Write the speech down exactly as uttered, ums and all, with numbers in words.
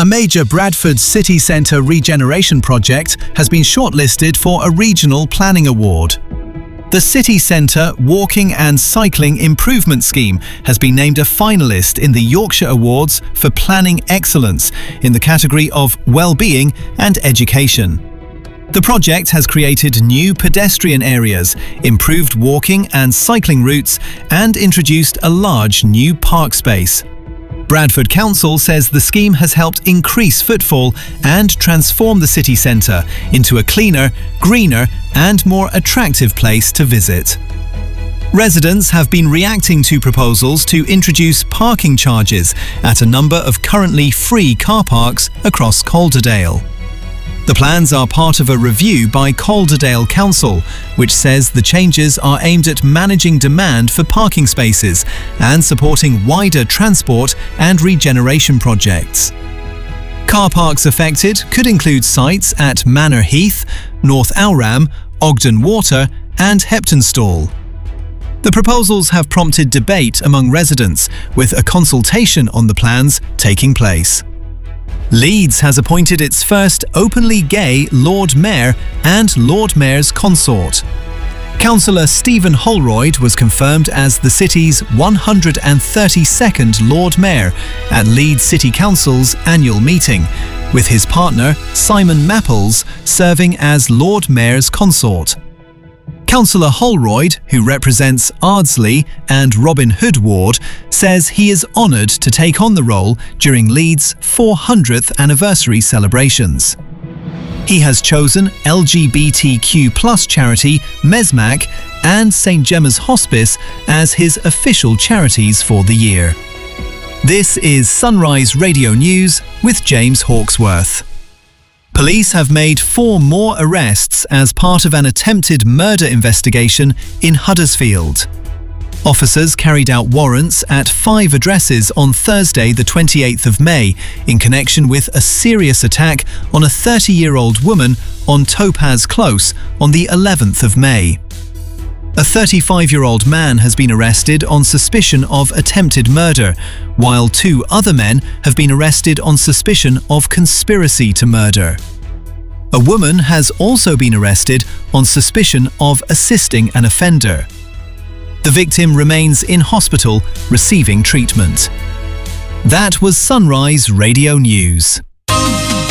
major Bradford city centre regeneration project has been shortlisted for a regional planning award. The City Centre Walking and Cycling Improvement Scheme has been named a finalist in the Yorkshire Awards for Planning Excellence in the category of Wellbeing and Education. The project has created new pedestrian areas, improved walking and cycling routes, and introduced a large new park space. Bradford Council says the scheme has helped increase footfall and transform the city centre into a cleaner, greener and more attractive place to visit. Residents have been reacting to proposals to introduce parking charges at a number of currently free car parks across Calderdale. The plans are part of a review by Calderdale Council, which says the changes are aimed at managing demand for parking spaces and supporting wider transport and regeneration projects. Car parks affected could include sites at Manor Heath, North Owram, Ogden Water and Heptonstall. The proposals have prompted debate among residents, with a consultation on the plans taking place. Leeds has appointed its first openly gay Lord Mayor and Lord Mayor's consort. Councillor Stephen Holroyd was confirmed as the city's one hundred thirty-second Lord Mayor at Leeds City Council's annual meeting, with his partner Simon Mapples serving as Lord Mayor's consort. Councillor Holroyd, who represents Ardsley and Robin Hood Ward, says he is honoured to take on the role during Leeds' four hundredth anniversary celebrations. He has chosen L G B T Q plus charity Mesmac and Saint Gemma's Hospice as his official charities for the year. This is Sunrise Radio News with James Hawksworth. Police have made four more arrests as part of an attempted murder investigation in Huddersfield. Officers carried out warrants at five addresses on Thursday the twenty-eighth of May in connection with a serious attack on a thirty-year-old woman on Topaz Close on the eleventh of May. A thirty-five-year-old man has been arrested on suspicion of attempted murder, while two other men have been arrested on suspicion of conspiracy to murder. A woman has also been arrested on suspicion of assisting an offender. The victim remains in hospital receiving treatment. That was Sunrise Radio News.